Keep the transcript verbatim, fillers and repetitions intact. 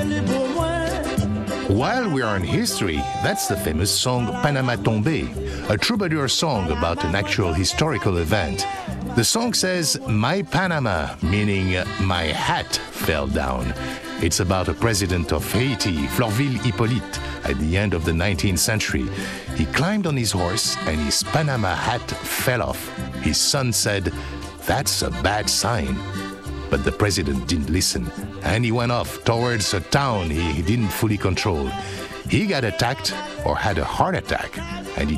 While we are in history, that's the famous song Panama Tombé, a troubadour song about an actual historical event. The song says, "My Panama," meaning my hat fell down. It's about a president of Haiti, Florville Hippolyte, at the end of the nineteenth century. He climbed on his horse and his Panama hat fell off. His son said, "That's a bad sign." But the president didn't listen, and he went off towards a town he didn't fully control. He got attacked or had a heart attack, and he